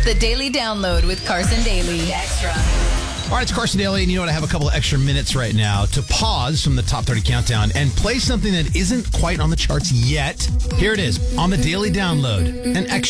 The Daily Download with Carson Daly. Extra. All right, it's Carson Daly, and you know what? I have a couple of extra minutes right now to pause from the Top 30 Countdown and play something that isn't quite on the charts yet. Here it is on the Daily Download, an extra